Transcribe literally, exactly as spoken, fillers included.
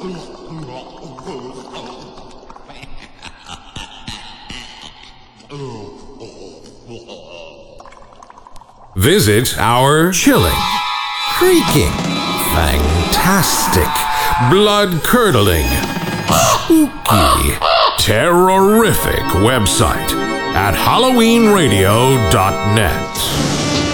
Visit our chilling, creaking, fantastic, blood-curdling, spooky, terrorific website at halloween radio dot net.